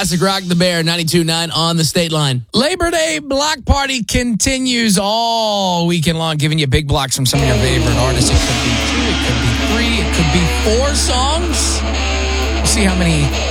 Classic Rock the Bear, 92.9 on the State Line. Labor Day Block Party continues all weekend long, giving you big blocks from some of your favorite artists. It could be 2, it could be 3, it could be 4 songs. We'll see how many